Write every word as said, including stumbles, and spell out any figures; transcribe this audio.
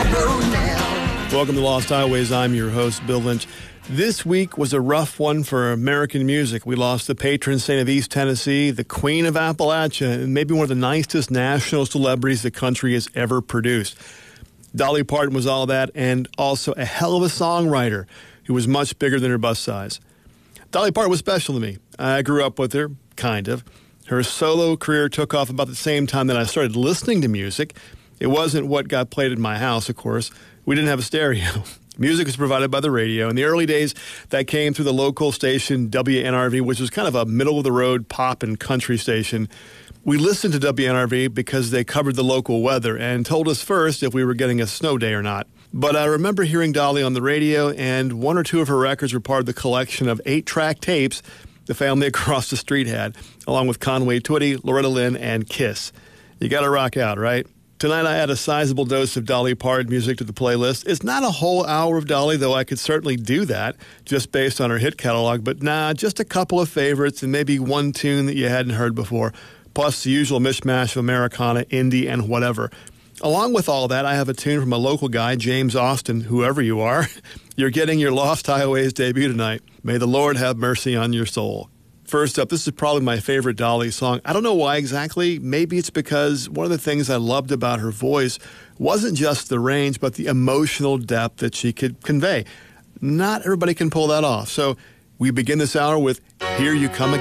Welcome to Lost Highways. I'm your host, Bill Lynch. This week was a rough one for American music. We lost the patron saint of East Tennessee, the queen of Appalachia, and maybe one of the nicest national celebrities the country has ever produced. Dolly Parton was all that, and also a hell of a songwriter who was much bigger than her bust size. Dolly Parton was special to me. I grew up with her, kind of. Her solo career took off about the same time that I started listening to music. It wasn't what got played in my house, of course. We didn't have a stereo. Music was provided by the radio. In the early days, that came through the local station, W N R V, which was kind of a middle-of-the-road pop and country station. We listened to W N R V because they covered the local weather and told us first if we were getting a snow day or not. But I remember hearing Dolly on the radio, and one or two of her records were part of the collection of eight-track tapes the family across the street had, along with Conway Twitty, Loretta Lynn, and Kiss. You got to rock out, right? Tonight I add a sizable dose of Dolly Parton music to the playlist. It's not a whole hour of Dolly, though I could certainly do that just based on her hit catalog. But nah, just a couple of favorites and maybe one tune that you hadn't heard before, plus the usual mishmash of Americana, indie, and whatever. Along with all that, I have a tune from a local guy, James Austin, whoever you are. You're getting your Lost Highways debut tonight. May the Lord have mercy on your soul. First up, this is probably my favorite Dolly song. I don't know why exactly. Maybe it's because one of the things I loved about her voice wasn't just the range, but the emotional depth that she could convey. Not everybody can pull that off. So we begin this hour with Here You Come Again.